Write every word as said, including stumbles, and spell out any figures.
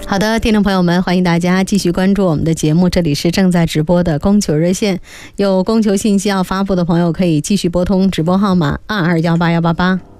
好的，听众朋友们，欢迎大家继续关注我们的节目，这里是正在直播的供求热线，有供求信息要发布的朋友可以继续拨通直播号码二二幺八幺八八。